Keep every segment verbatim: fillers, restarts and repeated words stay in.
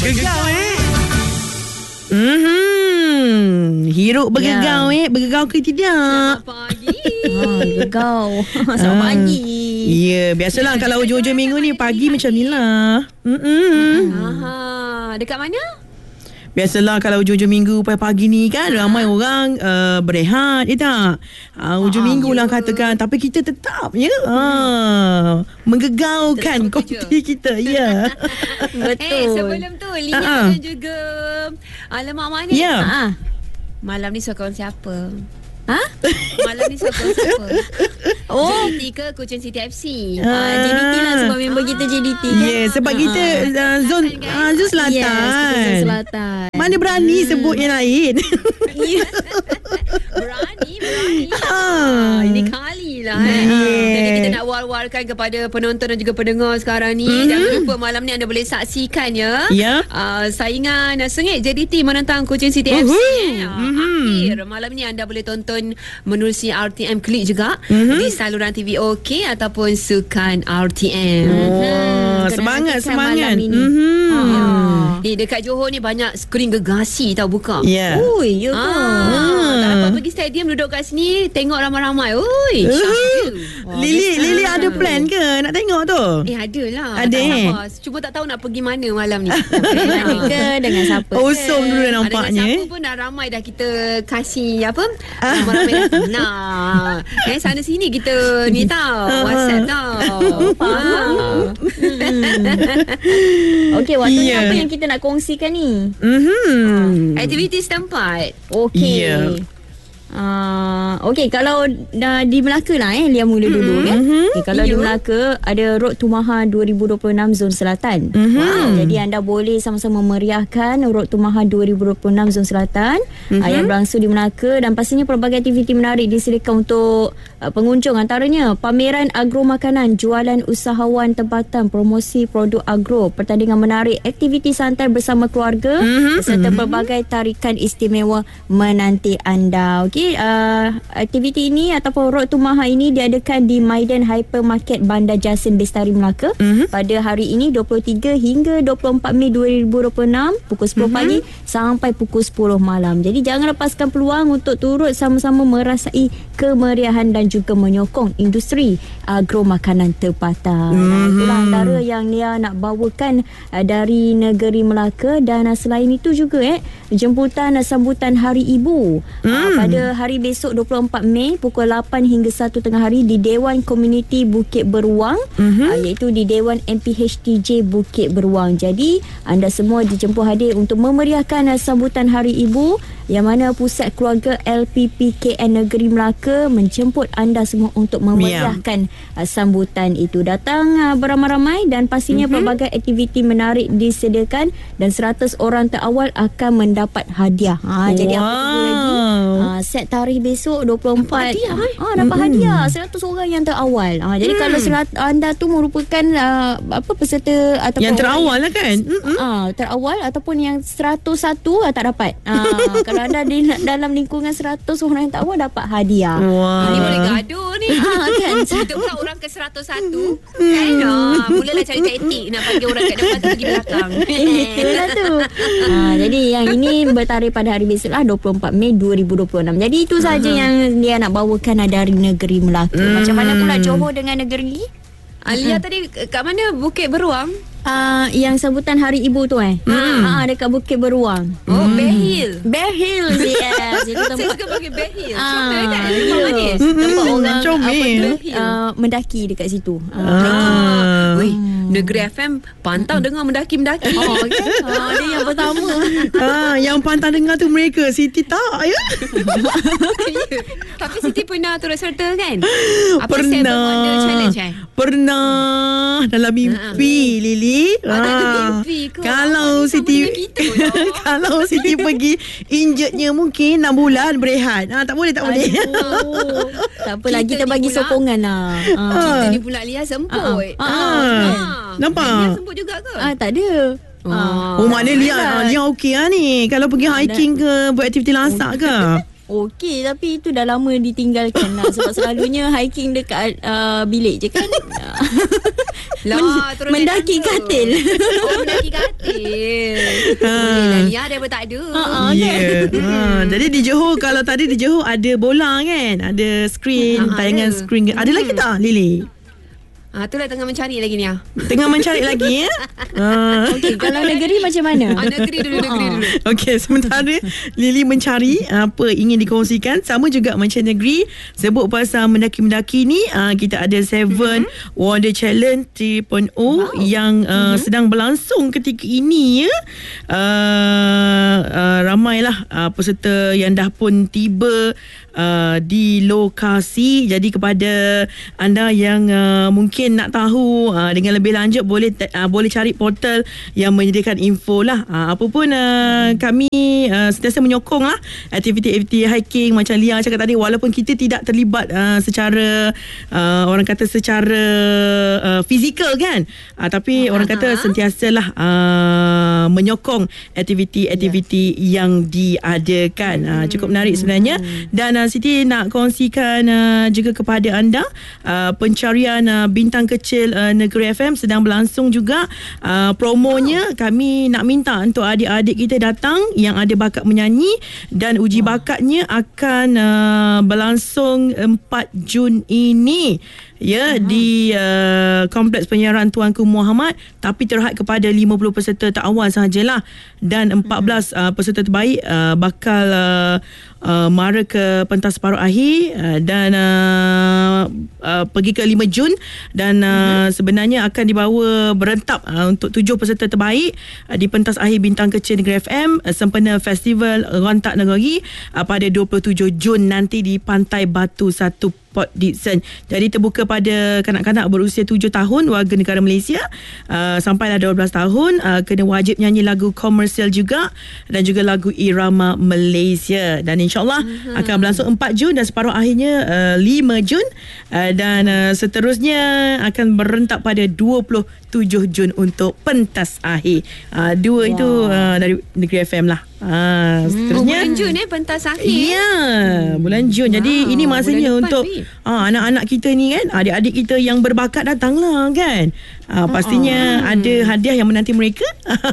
Bergegau eh. Mhm. Hirup bergegau yeah. eh. Bergegau ke tidak? Selamat pagi. Ah, bergegau. Selamat pagi. Ya, yeah, biasalah kalau hujung-hujung minggu ni pagi macam ni lah. Mm-mm. Aha. Dekat mana? Biasalah kalau hujung-hujung minggu pagi-pagi ni kan ramai orang uh, berehat, ya tak? Uh, hujung ah, minggu lah katakan. Tapi kita tetap ya uh, menggegaukan kopi kita. Ya. Betul. Eh, sebelum tu Lia uh-huh. dan juga Alamak Manis. Ya. Uh-huh. Malam ni sokong siapa? Ha? Malam ni sokong siapa? Oh, J D T ke Kuching City F C? Ah, uh, J D T lah sebab member ah. kita J D T kan. Ya, yeah, sebab uh, kita uh, zon uh, zon selatan. Yes, zon selatan. Mana berani hmm. sebut yang lain? Berani, berani. Ah, ini kali lah eh. Yeah. Jadi kita nak war-warkan kepada penonton dan juga pendengar sekarang ni. Mm-hmm. Jangan lupa malam ni anda boleh saksikan ya. Yeah. Uh, saingan uh, sengit J D T menentang Kuching City uh-huh. F C. Eh. Uh, mm-hmm. Akhir malam ni anda boleh tonton menerusi R T M Klik juga mm-hmm. di saluran T V OK ataupun Sukan R T M. Oh, semangat, semangat. Mm-hmm. Oh. Eh, dekat Johor ni banyak skrin gegasi tau buka. Ya. Yeah. Ui, ya ke? Ah, tak dapat pergi stadium duduk kat sini tengok ramai-ramai. Ui, uh, Lily, Lily ada plan ke nak tengok tu? Eh, ada lah. Ada eh? Cuma tak tahu nak pergi mana malam ni. Mana ke, dengan siapa ke? Kosong dulu dah nampaknya. Dengan siapa pun dah ramai dah kita kasih apa? Ramai-ramai dah. Nah, eh sana sini kita ni tau. WhatsApp tau. Faham. Okey, waktu yeah. ni apa yang kita nak kongsikan ni? Mm-hmm. Aktiviti setempat. Okey. Yeah. Uh, Okey, kalau dah di Melaka lah eh Lia mula dulu mm-hmm. kan. Okay, kalau yeah. di Melaka ada Road to Maha dua ribu dua puluh enam Zon Selatan. Mm-hmm. Wow. Jadi anda boleh sama-sama meriahkan Road to Maha dua ribu dua puluh enam Zon Selatan mm-hmm. uh, yang berlangsung di Melaka, dan pastinya pelbagai aktiviti menarik disediakan untuk uh, pengunjung, antaranya pameran agro makanan, jualan usahawan tempatan, promosi produk agro, pertandingan menarik, aktiviti santai bersama keluarga mm-hmm. serta mm-hmm. pelbagai tarikan istimewa menanti anda. Okey, Uh, aktiviti ini ataupun Road to Maha ini diadakan di Maidan Hypermarket Bandar Jasin Bestari Melaka mm-hmm. pada hari ini dua puluh tiga hingga dua puluh empat Mei dua ribu dua puluh enam pukul sepuluh mm-hmm. pagi sampai pukul sepuluh malam. Jadi jangan lepaskan peluang untuk turut sama-sama merasai kemeriahan dan juga menyokong industri agro makanan tempatan. Mm-hmm. Nah, itulah antara yang Lia nak bawakan uh, dari negeri Melaka. Dan uh, selain itu juga eh jemputan uh, sambutan Hari Ibu mm. uh, pada hari besok dua puluh empat Mei pukul lapan hingga satu tengah hari di Dewan Komuniti Bukit Beruang mm-hmm. uh, iaitu di Dewan M P H T J Bukit Beruang. Jadi anda semua dijemput hadir untuk memeriahkan uh, sambutan Hari Ibu, yang mana Pusat Keluarga L P P K N Negeri Melaka menjemput anda semua untuk memeriahkan yeah. uh, sambutan itu. Datang uh, beramai-ramai dan pastinya mm-hmm. pelbagai aktiviti menarik disediakan dan seratus orang terawal akan mendapat hadiah. Ha, wow. Jadi apa tunggu lagi? Uh, set tarikh besok dua puluh empat. Dapat hadiah, eh? ah, dapat mm-hmm. hadiah seratus orang yang terawal. Ah, jadi mm. kalau serat, anda tu merupakan uh, apa peserta ataupun yang terawal lah kan? Mm-hmm. Ah, terawal ataupun yang seratus satu ah, tak dapat. Ah, kalau anda di dalam lingkungan seratus orang yang terawal dapat hadiah. Wow. Ah, ni boleh gaduh ni. Ah, kan? Kita pula orang ke seratus satu. Kan? Ah, mulalah cari taktik nak panggil orang kat depan tu pergi belakang. Itulah tu. Ah, jadi yang ini bertarikh pada hari besok lah dua puluh empat Mei dua ribu dua puluh enam. Jadi itu saja uh-huh. yang dia nak bawakan dari negeri Melaka. Hmm. Macam mana pula Johor dengan negeri? Alia uh-huh. tadi kat mana? Bukit Beruang? Uh, yang sambutan Hari Ibu tu eh. Hmm. Ah, dekat Bukit Beruang. Oh, hmm. Bear Hill. Bear Hill, yes. Itu tempat. Saya suka panggil Bear Hill. Ah, comel kan? Tempat manis. Tempat orang apa tu, uh, mendaki dekat situ. Uh, ah. Weh, Negeri F M pantang hmm. dengar mendaki-mendaki. Oh, okay. Ah, dia yang pertama. Ah, yang pantang dengar tu mereka. Siti tak ya? Tapi Siti pernah turut serta kan? Apa pernah. Seven Wonder Challenge eh? Pernah. Dalam mimpi, uh-huh. Lily. Ah, kalau Siti kalau Siti pergi injetnya mungkin enam bulan berehat. Ah, tak boleh tak boleh. Oh, tak apa lagi kita bagi pula sokongan lah. Ah. Kita ni pula Lia semput. Ah. Ah. Ah. Nampak? Lia semput juga ke? Ah, tak ada. Oh, oh maknanya Lia Lia okey lah ni. Kalau pergi hiking ke, buat aktiviti lasak ke? Okey, tapi itu dah lama ditinggalkan lah. Sebab selalunya hiking dekat uh, bilik je kan. Lah, Men- mendaki katil. Oh, mendaki katil. Boleh lah Lia, daripada tak ada. Uh-uh, yeah. kan? ha, jadi di Johor, kalau tadi di Johor ada bola kan, ada skrin, Ha, tayangan ada. skrin. Ada lagi tak Lily? Ah, tu lah tengah mencari lagi ni ah. Tengah mencari lagi ya. Uh. Okey, kalau negeri macam mana? Ah, negeri dulu, negeri dulu. Okey, sementara Lily mencari apa ingin dikongsikan, sama juga macam negeri. Sebut pasal mendaki-mendaki ni, uh, kita ada Seven mm-hmm. Wonder Challenge tiga titik kosong wow. yang uh, mm-hmm. sedang berlangsung ketika ini ya. Uh, uh, ramailah uh, peserta yang dah pun tiba uh, di lokasi. Jadi kepada anda yang uh, mungkin nak tahu uh, dengan lebih lanjut, boleh uh, boleh cari portal yang menyediakan info lah. Uh, apa pun uh, kami uh, sentiasa menyokong lah aktiviti-aktiviti hiking macam Lia cakap tadi, walaupun kita tidak terlibat uh, secara uh, orang kata secara uh, fizikal kan, uh, tapi uh-huh. orang kata sentiasalah uh, menyokong aktiviti-aktiviti yeah. yang diadakan. Uh, cukup menarik sebenarnya. Dan uh, Siti nak kongsikan uh, juga kepada anda uh, pencarian uh, bintang kecil uh, Negeri F M sedang berlangsung juga. Uh, promonya, kami nak minta untuk adik-adik kita datang yang ada bakat menyanyi, dan uji bakatnya akan uh, berlangsung empat Jun ini ya, uh-huh. di uh, Kompleks Penyiaran Tuanku Muhammad, tapi terhad kepada lima puluh peserta terawal sahajalah, dan empat belas uh-huh. uh, peserta terbaik uh, bakal uh, uh, mara ke pentas separuh akhir uh, dan uh, uh, pergi ke lima Jun, dan uh, uh-huh. sebenarnya akan dibawa berentap uh, untuk tujuh peserta terbaik uh, di pentas akhir Bintang Kecil Negeri F M uh, sempena Festival Rontak Negeri uh, pada dua puluh tujuh Jun nanti di Pantai Batu satu Port Dickson. Jadi terbuka pada kanak-kanak berusia tujuh tahun warga negara Malaysia uh, sampailah dua belas tahun, uh, kena wajib nyanyi lagu komersial juga dan juga lagu irama Malaysia. Dan insyaAllah uh-huh. akan berlangsung empat Jun dan separuh akhirnya uh, lima Jun uh, dan uh, seterusnya akan berentak pada dua puluh tujuh Jun untuk pentas akhir. Uh, dua wow. itu uh, dari Negeri F M lah. Ah, seterusnya hmm, bulan Jun eh pentas akhir. Ya, bulan Jun. Wow. Jadi ini masanya untuk ah, anak-anak kita ni kan, adik-adik kita yang berbakat datanglah kan. Ah, pastinya uh-uh. ada hadiah yang menanti mereka.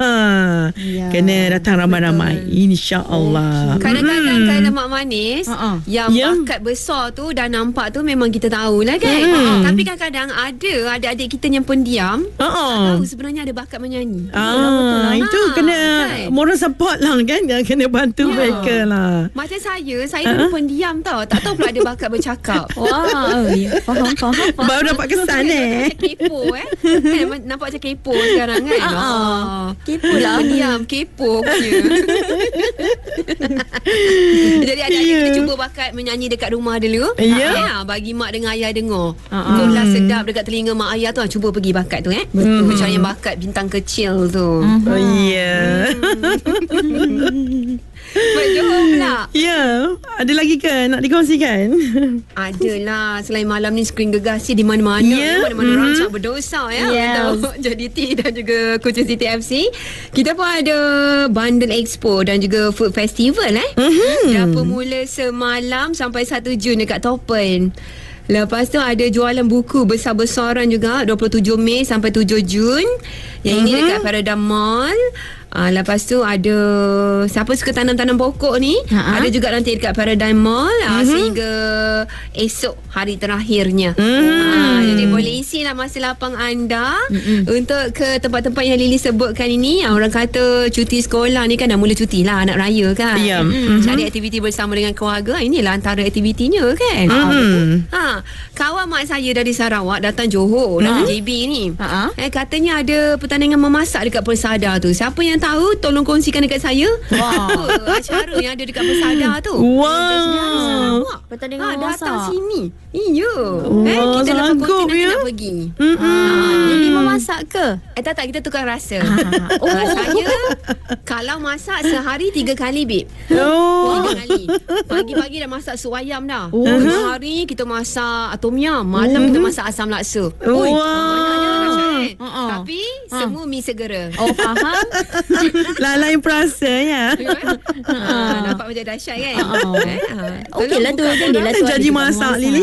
Ya, kena datang ramai-ramai insya-Allah. Okay. Kadang-kadang hmm. kalau mak manis uh-uh. yang yeah. bakat besar tu dah nampak tu memang kita tahulah kan. Hmm. Uh-uh. Tapi kadang-kadang ada adik-adik kita yang pendiam, uh-uh. tak tahu sebenarnya ada bakat menyanyi. Ah, ya, betul lah. Itu ha, kena kan? Moral support lah kan, kena bantu ya. mereka lah. Macam saya, saya uh-huh. dulu pendiam tau, tak tahu pula ada bakat bercakap. Wah, ya. faham, faham, faham. Baru dapat kesan eh. Kepo eh. Kan, nampak macam kepo sekarang kan. Uh-uh. Oh. Kepo lah. Pendiam, kepo punya. Jadi adik-adik yeah. kita cuba bakat menyanyi dekat rumah dulu. Yeah. Ya, bagi mak dengan ayah dengar. Uh-huh. Gomlah sedap dekat telinga mak ayah tu. Cuba pergi bakat tu eh. Betul. Macam yang bakat bintang kecil tu. Uh-huh. Oh ya. Yeah. Baik, Johor pula. Ya, ada lagi ke nak dikongsikan? Adalah. Selain malam ni skrin gegasi di mana-mana. Yeah. Mana-mana mm-hmm. rancak berdosa ya. Yes. Untuk J D T dan juga Kuching City F C. Kita pun ada Bundle Expo dan juga Food Festival eh. Mm-hmm. Dah bermula semalam sampai satu Jun dekat Topen. Lepas tu ada jualan buku besar-besaran juga dua puluh tujuh Mei sampai tujuh Jun. Yang mm-hmm. ini dekat Paradigm Mall. Uh, lepas tu ada siapa suka tanam-tanam pokok ni, ha-ha. ada juga nanti dekat Paradigm Mall uh, mm-hmm. sehingga esok hari terakhirnya. Mm-hmm. Uh, jadi boleh isilah masa lapang anda mm-hmm. untuk ke tempat-tempat yang Lily sebutkan ini. Uh, orang kata cuti sekolah ni kan dah mula cuti lah, anak raya kan. Yeah. Mm-hmm. Cari aktiviti bersama dengan keluarga, inilah antara aktivitinya kan. Mm-hmm. Ha, kawan mak saya dari Sarawak datang Johor, mm-hmm. datang J B ni. Uh-huh. Eh, katanya ada pertandingan memasak dekat Persada tu. Siapa yang tahu tolong kongsikan dekat saya. Wow. Acara yang ada dekat Persada tu. Wow. Pertandingan ha, memasak. Datang sini. Iya. Wow, eh, kita nak sanggup nanti ya. nak pergi. Jadi memasak ke? Eh tak tak, kita tukar rasa. Oh. Ha, saya kalau masak sehari tiga kali babe. Oh. Tiga kali. Pagi-pagi dah masak sup ayam dah. Oh. Tengah hari kita masak tom yum. Malam uh-huh. kita masak asam laksa. Wow. Oi, banyak-banyak dah, Uh-uh. Tapi uh. semua mi segera. Oh, faham. Lain perasa ya. uh, nampak macam dahsyat kan. Uh-uh. eh, uh. Okey lah tu kan dia lah tu. Janji masak Lily.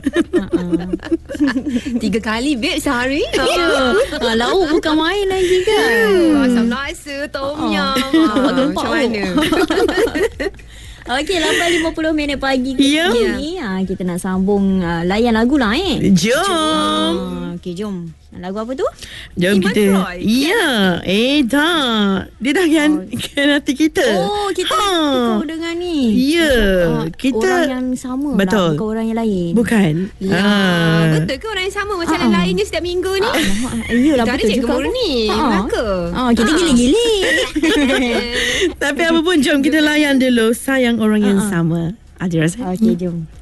Tiga kali babe sehari. Ya. Ha, lauk bukan main lagi kan. Asam lasa, tom yum. Macam mana? Okey, lapan lima puluh minit pagi Ya. ni. Ha, kita nak sambung uh, layan lagu lah eh. Jom. Uh, Okey, jom. Lagu apa tu? Jom Iman kita. Roy. Ya. Eh tak. Dia dah kan kan hati kita. Oh, kita Ha. tukar dengan ni. Ya. Uh, Kita orang yang sama betul. lah, bukan orang yang lain. Bukan. Ya, Ah. betul ke orang yang sama macam Ah. lainnya setiap minggu ni? Iyalah, Kita ada betul Cikgu juga. Murni, Ah. Melaka. Ah, kita gili-gili. Tapi apa pun jom kita layan dulu sayang orang yang Ah, ah. sama. Ada rasa? Okey, jom.